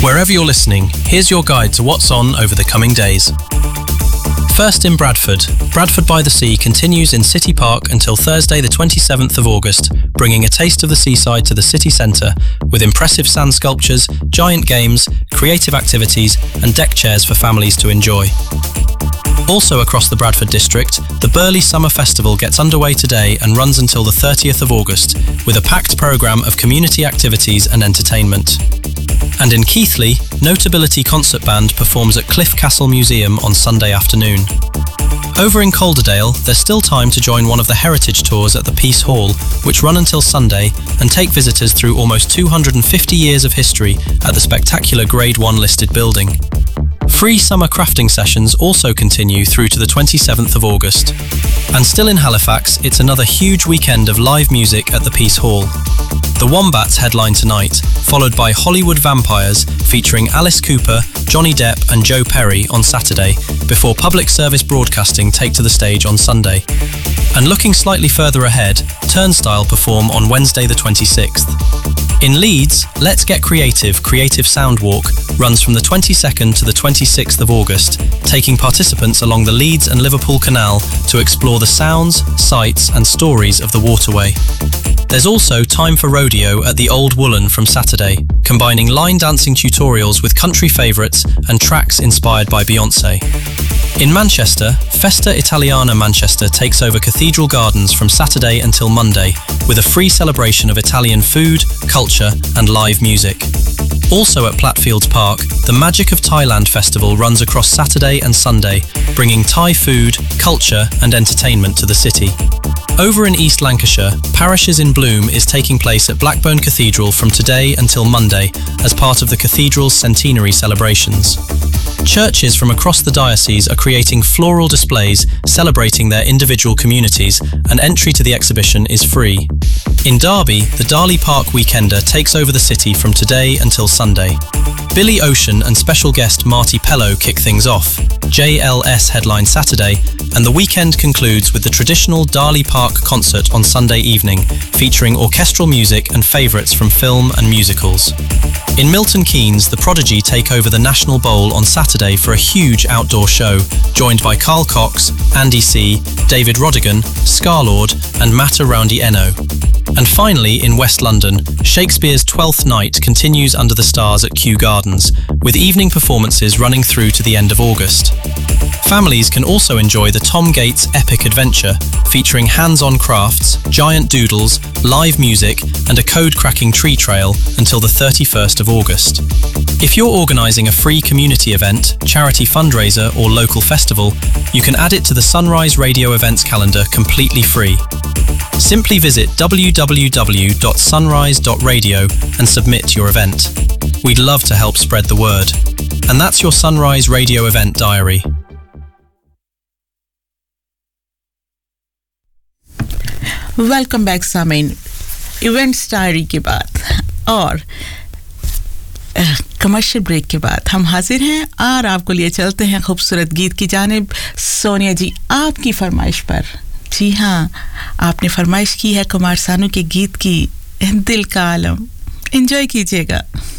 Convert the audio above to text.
Wherever you're listening, here's your guide to what's on over the coming days. First in Bradford. Bradford by the Sea continues in City Park until Thursday the 27th of August, bringing a taste of the seaside to the city centre with impressive sand sculptures, giant games, creative activities and deck chairs for families to enjoy. Also across the Bradford district, the Burley Summer Festival gets underway today and runs until the 30th of August, with a packed programme of community activities and entertainment. And in Keighley, Notability Concert Band performs at Cliff Castle Museum on Sunday afternoon. Over in Calderdale, there's still time to join one of the heritage tours at the Peace Hall, which run until Sunday and take visitors through almost 250 years of history at the spectacular Grade 1 listed building. Free summer crafting sessions also continue through to the 27th of August. And still in Halifax, it's another huge weekend of live music at the Peace Hall. The Wombats headline tonight, followed by Hollywood Vampires featuring Alice Cooper, Johnny Depp and Joe Perry on Saturday, before Public Service Broadcasting take to the stage on Sunday. And looking slightly further ahead, Turnstile perform on Wednesday the 26th. In Leeds, Let's Get Creative Sound Walk runs from the 22nd to the 26th of August, taking participants along the Leeds and Liverpool Canal to explore the sounds, sights and stories of the waterway. There's also Time for Rodeo at the Old Woolen from Saturday, combining line dancing tutorials with country favourites and tracks inspired by Beyoncé. In Manchester, Festa Italiana Manchester takes over Cathedral Gardens from Saturday until Monday, with a free celebration of Italian food, culture and live music. Also at Platfields Park, the Magic of Thailand Festival runs across Saturday and Sunday, bringing Thai food, culture and entertainment to the city. Over in East Lancashire, Parishes in Bloom is taking place at Blackburn Cathedral from today until Monday as part of the cathedral's centenary celebrations. Churches from across the diocese are creating floral displays celebrating their individual communities, and entry to the exhibition is free. In Derby, the Darley Park Weekender takes over the city from today until Sunday. Billy Ocean and special guest Marty Pello kick things off. JLS headline Saturday, and the weekend concludes with the traditional Darley Park concert on Sunday evening, featuring orchestral music and favourites from film and musicals. In Milton Keynes, the Prodigy take over the National Bowl on Saturday for a huge outdoor show, joined by Carl Cox, Andy C., David Rodigan, Scarlord and Mata Roundy Eno. And finally, in West London, Shakespeare's Twelfth Night continues under the stars at Kew Gardens, with evening performances running through to the end of August. Families can also enjoy the Tom Gates Epic Adventure, featuring hands-on crafts, giant doodles, live music and a code-cracking tree trail until the 31st of August. If you're organising a free community event, charity fundraiser or local festival, you can add it to the Sunrise Radio events calendar completely free. Simply visit www.sunrise.radio and submit your event. We'd love to help spread the word. And that's your Sunrise Radio event diary. Welcome back सामीन events diary के बाद और commercial break के बाद हम हाजिर हैं और आपको लिए चलते हैं खूबसूरत गीत की जानिब सोनिया जी आपकी फरमाइश पर जी हां आपने फरमाइश की है कुमार सानू के गीत की दिल का आलम एंजॉय कीजिएगा